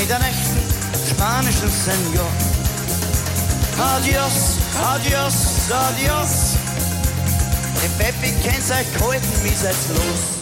mit einem echten spanischen Senor. Adios, adios, adios. Die Peppi kennt's euch gehalten, wie seid's los?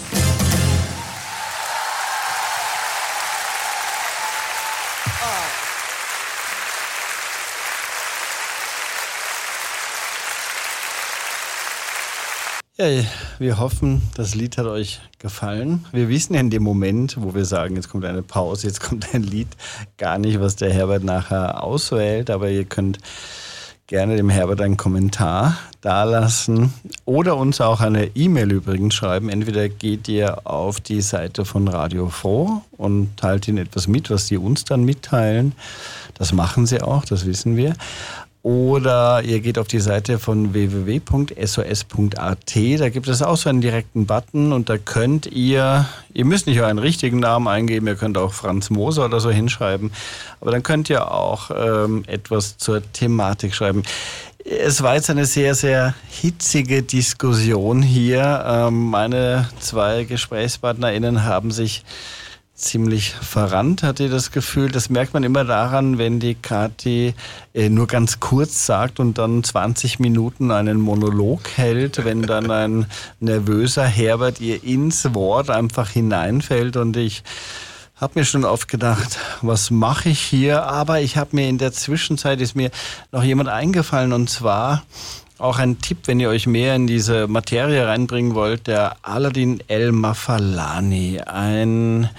Ja, wir hoffen, das Lied hat euch gefallen. Wir wissen ja in dem Moment, wo wir sagen, jetzt kommt eine Pause, jetzt kommt ein Lied, gar nicht, was der Herbert nachher auswählt. Aber ihr könnt gerne dem Herbert einen Kommentar dalassen oder uns auch eine E-Mail übrigens schreiben. Entweder geht ihr auf die Seite von Radio Froh und teilt ihnen etwas mit, was sie uns dann mitteilen. Das machen sie auch, das wissen wir. Oder ihr geht auf die Seite von www.sos.at, da gibt es auch so einen direkten Button und da könnt ihr müsst nicht euren richtigen Namen eingeben, ihr könnt auch Franz Moser oder so hinschreiben, aber dann könnt ihr auch etwas zur Thematik schreiben. Es war jetzt eine sehr, sehr hitzige Diskussion hier. Meine zwei GesprächspartnerInnen haben sich ziemlich verrannt, hatte ich das Gefühl. Das merkt man immer daran, wenn die Kathi nur ganz kurz sagt und dann 20 Minuten einen Monolog hält, wenn dann ein nervöser Herbert ihr ins Wort einfach hineinfällt. Und ich habe mir schon oft gedacht, was mache ich hier? Aber ich habe mir in der Zwischenzeit, ist mir noch jemand eingefallen, und zwar auch ein Tipp, wenn ihr euch mehr in diese Materie reinbringen wollt, der Aladin El-Mafalani, ein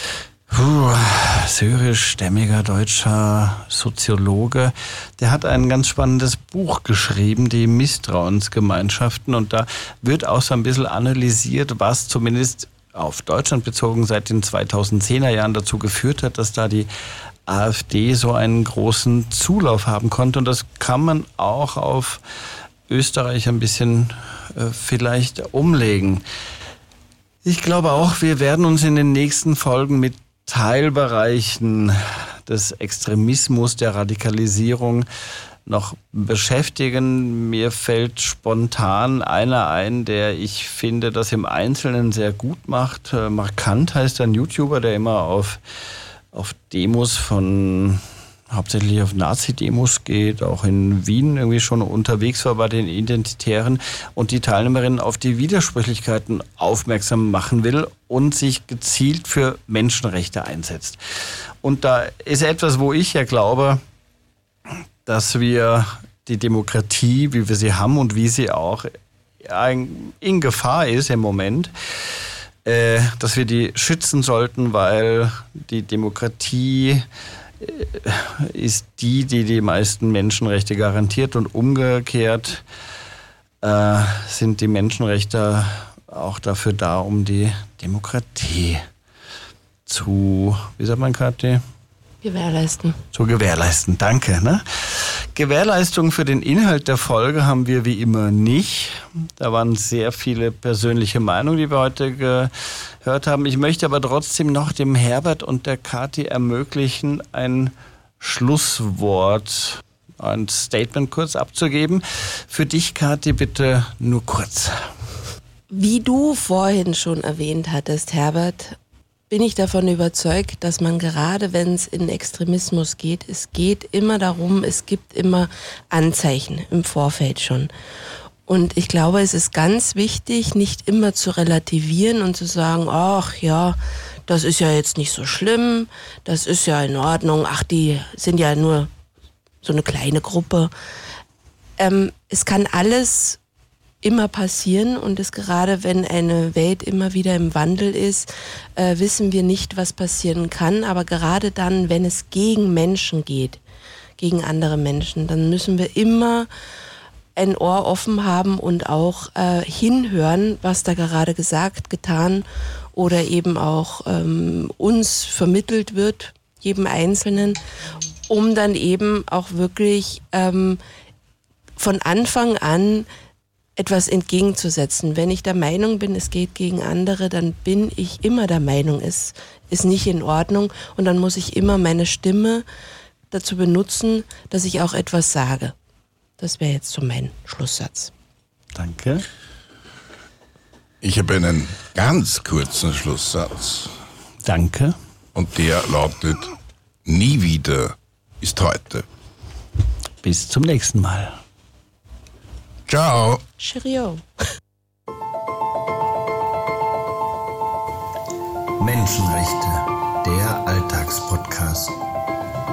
syrischstämmiger deutscher Soziologe, der hat ein ganz spannendes Buch geschrieben, die Misstrauensgemeinschaften, und da wird auch so ein bisschen analysiert, was zumindest auf Deutschland bezogen seit den 2010er Jahren dazu geführt hat, dass da die AfD so einen großen Zulauf haben konnte, und das kann man auch auf Österreich ein bisschen vielleicht umlegen. Ich glaube auch, wir werden uns in den nächsten Folgen mit Teilbereichen des Extremismus, der Radikalisierung noch beschäftigen. Mir fällt spontan einer ein, der, ich finde, das im Einzelnen sehr gut macht. Markant heißt ein YouTuber, der immer auf Demos hauptsächlich auf Nazi-Demos geht, auch in Wien irgendwie schon unterwegs war bei den Identitären und die Teilnehmerinnen auf die Widersprüchlichkeiten aufmerksam machen will und sich gezielt für Menschenrechte einsetzt. Und da ist etwas, wo ich ja glaube, dass wir die Demokratie, wie wir sie haben und wie sie auch in Gefahr ist im Moment, dass wir die schützen sollten, weil die Demokratie ist die meisten Menschenrechte garantiert, und umgekehrt sind die Menschenrechte auch dafür da, um die Demokratie zu, wie sagt man, Kathi? Gewährleisten. Zu gewährleisten, danke. Ne? Gewährleistung für den Inhalt der Folge haben wir wie immer nicht. Da waren sehr viele persönliche Meinungen, die wir heute gehört haben. Ich möchte aber trotzdem noch dem Herbert und der Kathi ermöglichen, ein Schlusswort, ein Statement kurz abzugeben. Für dich, Kathi, bitte nur kurz. Wie du vorhin schon erwähnt hattest, Herbert, bin ich davon überzeugt, dass man gerade, wenn es in Extremismus geht, es geht immer darum, es gibt immer Anzeichen im Vorfeld schon. Und ich glaube, es ist ganz wichtig, nicht immer zu relativieren und zu sagen, ach ja, das ist ja jetzt nicht so schlimm, das ist ja in Ordnung, ach, die sind ja nur so eine kleine Gruppe. Es kann alles immer passieren, und es gerade, wenn eine Welt immer wieder im Wandel ist, wissen wir nicht, was passieren kann. Aber gerade dann, wenn es gegen Menschen geht, gegen andere Menschen, dann müssen wir immer ein Ohr offen haben und auch hinhören, was da gerade gesagt, getan oder eben auch uns vermittelt wird, jedem Einzelnen, um dann eben auch wirklich von Anfang an etwas entgegenzusetzen. Wenn ich der Meinung bin, es geht gegen andere, dann bin ich immer der Meinung, es ist nicht in Ordnung, und dann muss ich immer meine Stimme dazu benutzen, dass ich auch etwas sage. Das wäre jetzt so mein Schlusssatz. Danke. Ich habe einen ganz kurzen Schlusssatz. Danke. Und der lautet: Nie wieder ist heute. Bis zum nächsten Mal. Ciao. Cheerio. Menschenrechte, der Alltagspodcast.